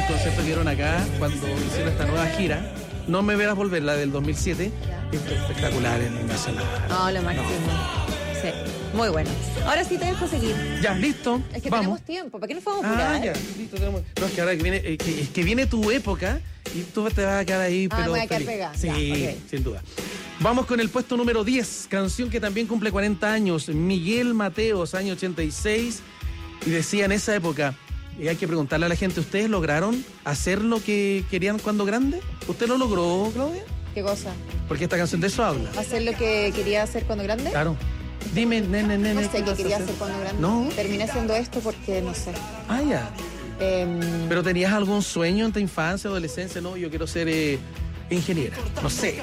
el concierto que dieron acá cuando hicieron esta nueva gira. No me verás volver, la del 2007. Espectacular en el Nacional. No, lo máximo. Sí, muy bueno. Ahora sí te dejo seguir. Ya, listo. Es que vamos. tenemos tiempo. ¿Para qué nos vamos a apurar? Ya, listo, tenemos. No, es que ahora que viene, es que viene tu época y tú te vas a quedar ahí, pero. Me voy a quedar feliz. pegada. Sí, Ya, okay. sin duda. Vamos con el puesto número 10, canción que también cumple 40 años, Miguel Mateos, año 86, y decía en esa época, y hay que preguntarle a la gente, ¿ustedes lograron hacer lo que querían cuando grande? ¿Usted lo logró, Claudia? ¿Qué cosa? Porque esta canción de eso habla. ¿Hacer lo que quería hacer cuando grande? Claro. Dime, nene. No sé ¿qué qué vas a quería hacer? hacer cuando grande. No. Terminé haciendo esto porque no sé. Ah, ya. ¿Pero tenías algún sueño en tu infancia, adolescencia? No, yo quiero ser ingeniera. No sé.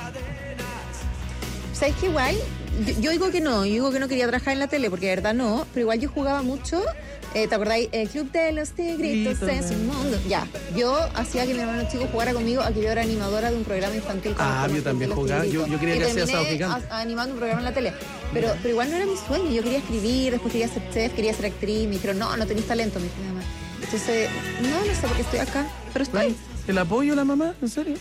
¿Sabes qué igual? Yo digo que no. Yo digo que no quería trabajar en la tele porque de verdad no. Pero igual yo jugaba mucho. ¿Te acordáis? El Club de los Tigritos es un mundo. Ya. Yo hacía que mi hermano chico jugara conmigo a que yo era animadora de un programa infantil. Yo también jugaba. Yo quería que hacía Sábado Gigante. Animando un programa en la tele. Pero igual no era mi sueño. Yo quería escribir, después quería ser chef, quería ser actriz. Me dijeron, no tenés talento, me dijo mi mamá. Entonces, no sé por qué estoy acá. Pero estoy. ¿El apoyo a la mamá? ¿En serio?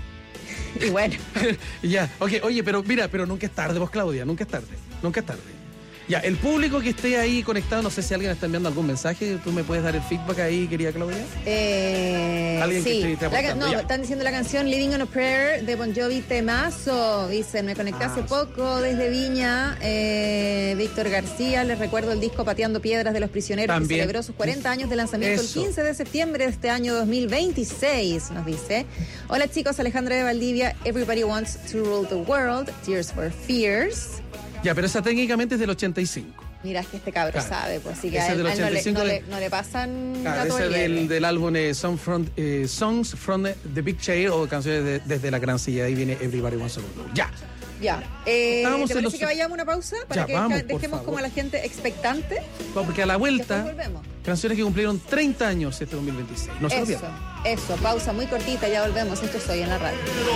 Y bueno. Ya, ok, oye, pero mira, pero nunca es tarde, vos, Claudia, nunca es tarde. Ya, el público que esté ahí conectado, no sé si alguien está enviando algún mensaje, ¿tú me puedes dar el feedback ahí, querida Claudia? Alguien sí, que esté aportando, están diciendo la canción Living on a Prayer de Bon Jovi, temazo. Dicen, me conecté hace poco desde Viña. Víctor García, les recuerdo el disco Pateando Piedras de los Prisioneros, también, que celebró sus 40 años de lanzamiento el 15 de septiembre de este año 2026, nos dice. Hola chicos, Alejandra de Valdivia, Everybody Wants to Rule the World, Tears for Fears. Ya, pero esa técnicamente es del 85. Mira, es que este cabro sabe, pues así que ese a él del 85 no le pasan ese del álbum Songs from the Big Chair o canciones desde la gran silla. Ahí viene Everybody Wants to Rule. Ya. ¿Te parece que vayamos a una pausa? Para que dejemos como a la gente expectante. Porque a la vuelta, volvemos. Canciones que cumplieron 30 años este 2026. No se olviden. Eso, pausa muy cortita, ya volvemos. Esto es Hoy en la Radio.